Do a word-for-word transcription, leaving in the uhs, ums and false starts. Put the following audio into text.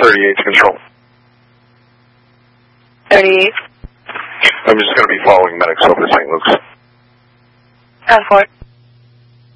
thirty-eight to control. thirty-eight. I'm just going to be following medics over to Saint Luke's. ten four.